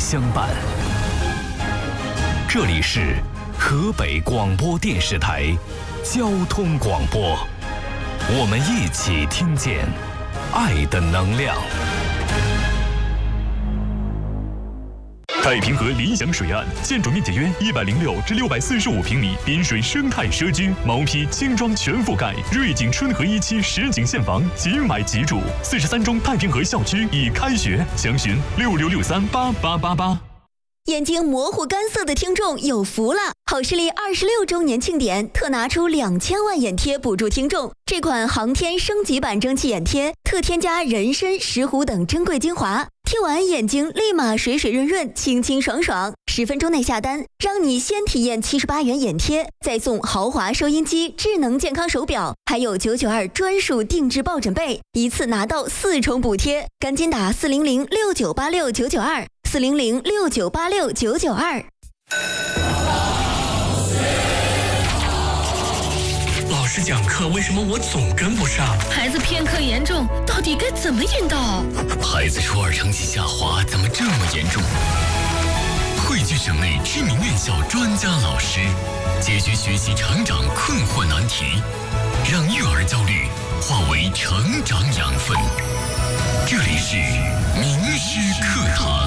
相伴。这里是河北广播电视台交通广播，我们一起听见爱的能量。太平河理想水岸，建筑面积约106至645平米，滨水生态社区，毛坯轻装全覆盖，瑞景春河1期实景现房，即买即住。43中太平河校区已开学，详询66638888。 眼睛模糊干涩的听众有福了！好视力26周年庆典特拿出2000万眼贴补助听众。这款航天升级版蒸汽眼贴特添加人参、石斛等珍贵精华，贴完眼睛立马水水润润、清清爽爽。10分钟内下单，让你先体验78元眼贴，再送豪华收音机、智能健康手表，还有992专属定制抱枕被，一次拿到4重补贴。赶紧打400698699240069869992。 老师讲课，为什么我总跟不上？ 孩子偏科严重，到底该怎么引导？ 孩子初二成绩下滑，怎么这么严重？汇聚省内知名院校专家老师，解决学习成长困惑难题，让育儿焦虑化为成长养分。这里是名师课堂。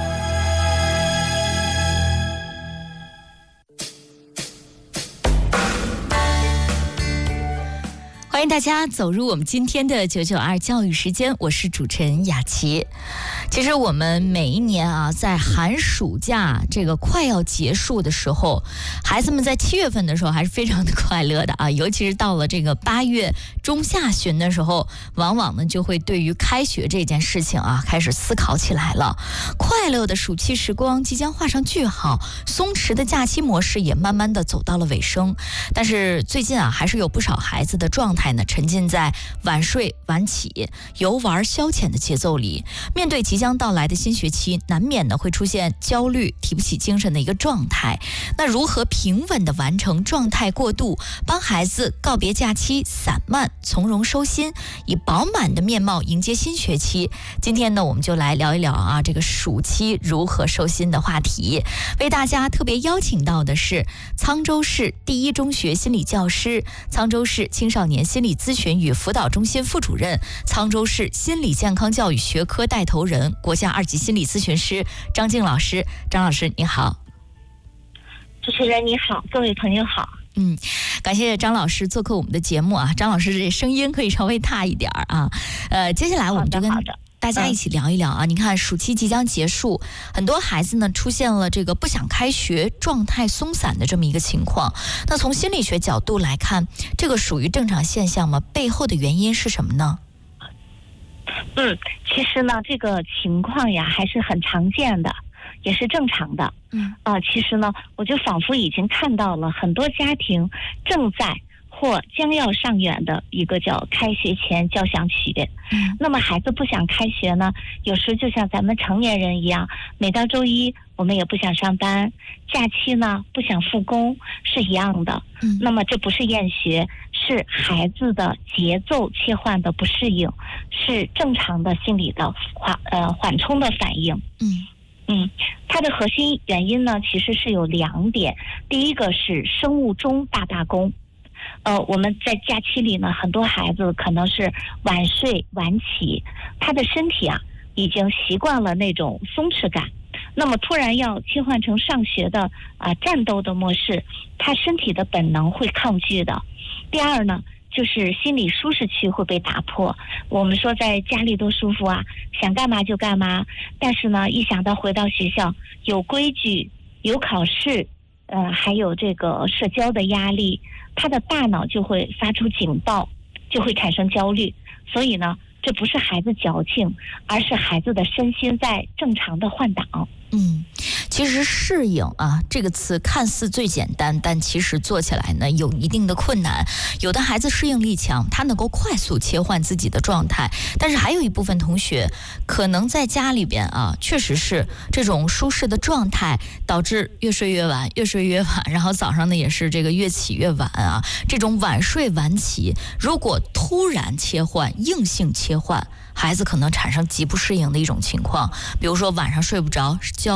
欢迎大家走入我们今天的992教育时间，我是主持人雅琪。其实我们每一年啊，在寒暑假这个快要结束的时候，孩子们在7月份的时候还是非常的快乐的啊，尤其是到了这个8月中下旬的时候，往往呢就会对于开学这件事情啊开始思考起来了。快乐的暑期时光即将画上句号，松弛的假期模式也慢慢的走到了尾声。但是最近啊，还是有不少孩子的状态呢沉浸在晚睡晚起、游玩消遣的节奏里，面对即将到来的新学期，难免呢会出现焦虑、提不起精神的一个状态。那如何平稳的完成状态过渡，帮孩子告别假期，散漫从容收心，以饱满的面貌迎接新学期？今天呢，我们就来聊一聊啊这个暑期如何收心的话题。为大家特别邀请到的是沧州市第一中学心理教师、沧州市青少年心理咨询与辅导中心副主任、沧州市心理健康教育学科带头人、国家2级心理咨询师张静老师。张老师你好。 主持人你好，各位朋友好。 感谢张老师做客我们的节目啊。张老师这声音可以稍微大一点啊。接下来我们就跟大家一起聊一聊啊。你看暑期即将结束，很多孩子呢出现了这个不想开学、状态松散的这么一个情况。那从心理学角度来看，这个属于正常现象吗？背后的原因是什么呢？ 其实呢，这个情况呀还是很常见的，也是正常的。其实呢，我就仿佛已经看到了很多家庭正在或将要上演的一个叫开学前交响曲。那么孩子不想开学呢，有时就像咱们成年人一样，每到周一我们也不想上班，假期呢不想复工，是一样的。那么这不是厌学，是孩子的节奏切换的不适应，是正常的心理的缓冲的反应。它的核心原因呢，其实是有2点。第一个是生物钟大罢工。我们在假期里呢，很多孩子可能是晚睡晚起，他的身体啊已经习惯了那种松弛感，那么突然要切换成上学的战斗的模式，他身体的本能会抗拒的。第二呢，就是心理舒适区会被打破。我们说在家里多舒服啊，想干嘛就干嘛，但是呢，一想到回到学校有规矩、有考试，还有这个社交的压力，他的大脑就会发出警报，就会产生焦虑。所以呢，这不是孩子矫情，而是孩子的身心在正常的换挡。 其实适应啊这个词看似最简单，但其实做起来呢有一定的困难。有的孩子适应力强，他能够快速切换自己的状态，但是还有一部分同学可能在家里边啊，确实是这种舒适的状态，导致越睡越晚，越睡越晚，然后早上呢也是这个越起越晚啊。这种晚睡晚起，如果突然切换、硬性切换，孩子可能产生极不适应的一种情况，比如说晚上睡不着，